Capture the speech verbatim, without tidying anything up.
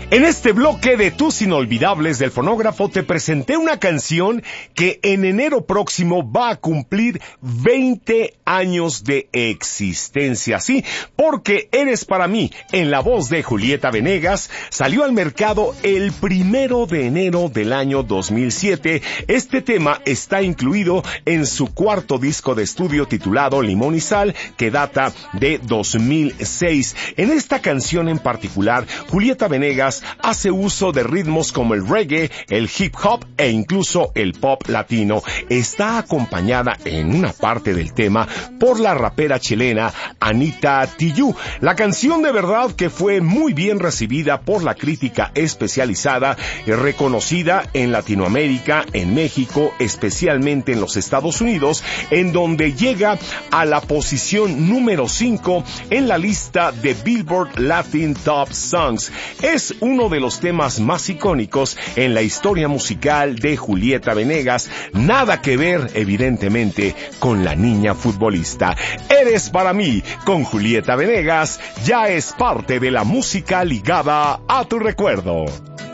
En este bloque de Tus Inolvidables del Fonógrafo te presenté una canción que en enero próximo va a cumplir veinte años de existencia, sí, porque Eres para mí, en la voz de Julieta Venegas, salió al mercado el primero de enero del año dos mil siete. Este tema está incluido en su cuarto disco de estudio titulado Limón y Sal, que data de dos mil seis. En esta canción en particular, Julieta Venegas hace uso de ritmos como el reggae, el hip hop e incluso el pop latino. Está acompañada en una parte del tema por la rapera chilena Anita Tijoux. La canción de verdad que fue muy bien recibida por la crítica especializada y reconocida en Latinoamérica, en México, especialmente en los Estados Unidos, en donde llega a la posición número cinco en la lista de Billboard Latin Top Songs. Es uno de los temas más icónicos en la historia musical de Julieta Venegas, nada que ver, evidentemente, con la niña futbolista. Eres para mí, con Julieta Venegas, ya es parte de la música ligada a tu recuerdo.